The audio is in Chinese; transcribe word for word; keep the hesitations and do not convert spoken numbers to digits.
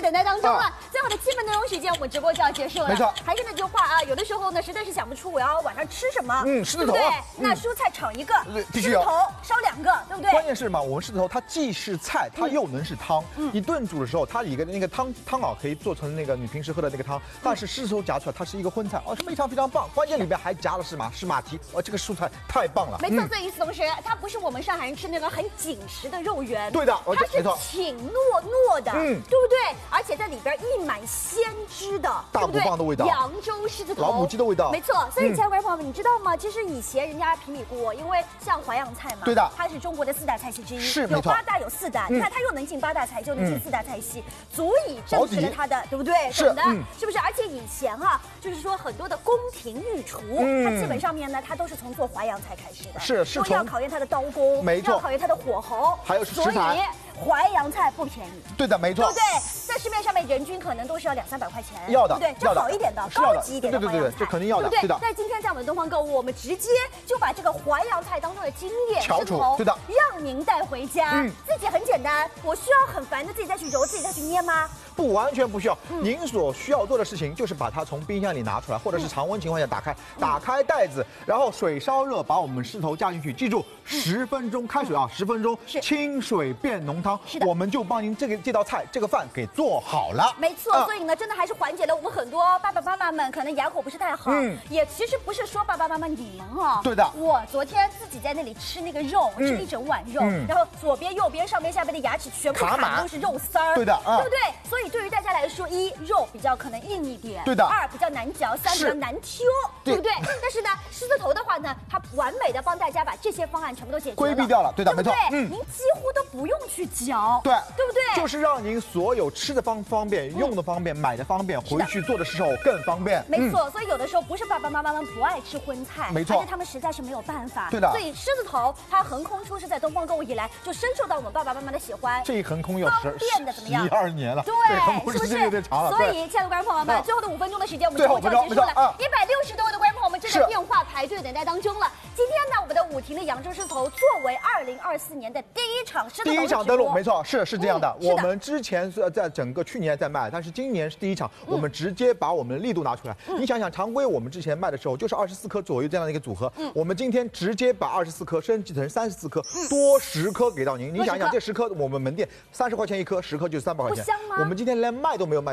等待当中了。最后的七分多钟时间，我们直播就要结束了。 没错， 还是那句话啊，有的时候呢，实在是想不出我要晚上吃什么。 嗯，狮子头对啊， 那蔬菜炒一个， 必须有。 头烧两个，对不对？ 关键是嘛，我们狮子头它既是菜，它又能是汤。嗯，一炖煮的时候，它一个那个汤汤啊，可以做成那个你平时喝的那个汤。但是狮子头夹出来，它是一个荤菜，哦，是非常非常棒。关键里面还夹的是嘛，是马蹄，哦，这个蔬菜太棒了。 没错，所以与此同时，它不是我们上海人吃那种很紧实的肉圆， 对的， 它是挺糯糯的，嗯，对不对？而且在里边溢满鲜汁的， 大骨棒的味道， 扬州狮子头， 老母鸡的味道， 没错。所以，亲爱的观众朋友们，你知道吗？其实以前人家平米锅，因为像淮扬菜嘛， 对的， 它是中国的四大菜系之一， 是有八大有四大，你看它又能进八大菜，就能进四大菜系，足以证实了它的，对不对？ 是的，是不是？而且以前哈，就是说很多的宫廷御厨，它基本上面呢，它都是从做淮扬菜开始的， 是是从要考验它的刀工， 没错， 要考验它的火候， 还有食材。 淮扬菜不便宜， 对的，没错， 对不对？在市面上面人均可能都是要两三百块钱， 要的， 对不对？这好一点的、高级一点的淮扬菜， 这肯定要的， 对不对？在今天在我们的东方购物，我们直接就把这个淮扬菜当中的经典翘楚，对的， 让您带回家。嗯，自己很简单，我需要很烦的自己再去揉，自己再去捏吗？ 不，完全不需要。您所需要做的事情就是把它从冰箱里拿出来，或者是常温情况下打开，打开袋子，然后水烧热，把我们狮头加进去，记住十分钟开水啊，十分钟，清水变浓汤， 是的， 我们就帮您这个这道菜这个饭给做好了。 没错，所以呢，真的还是缓解了我们很多爸爸妈妈们可能牙口不是太好，嗯，也其实不是说爸爸妈妈你们哦， 对的， 我昨天自己在那里吃那个肉，吃一整碗肉，然后左边、右边、上边、下边的牙齿全部卡都是肉丝儿， 对的， 对不对？所以对于大家来说，一肉比较可能硬一点， 对的； 二比较难嚼，三比较难挑，对不对？但是呢，狮子头的话呢，它完美的帮大家把这些方案全部都解决了， 规避掉了，对的，没错， 嗯，您几乎都不用去嚼， 对， 对不对？ 就是让您所有吃的方方便，用的方便，买的方便，回去做的时候更方便。 没错，所以有的时候不是爸爸妈妈们不爱吃荤菜， 没错， 而是他们实在是没有办法。 对的， 所以狮子头它横空出世在东方购物以来，就深受到我们爸爸妈妈的喜欢。 这一横空要方便的怎么样？ 十二年了， 对， 是不是有点长了？ 所以，亲爱的观众朋友们，最后的五分钟的时间，我们直播就要结束了。一百六十多位的观众朋友们正在电话排队等待当中了。今天呢，我们的武亭的扬州狮子头作为二零二四年的第一场狮子头第一场登陆，没错，是是这样的。我们之前是在整个去年在卖，但是今年是第一场，我们直接把我们的力度拿出来。你想想，常规我们之前卖的时候就是二十四颗左右这样的一个组合，我们今天直接把二十四颗升级成三十四颗，多十颗给到您。你想一想，这十颗我们门店三十块钱一颗，十颗就是三百块钱。 不香吗？ 我们今天连卖都没有卖。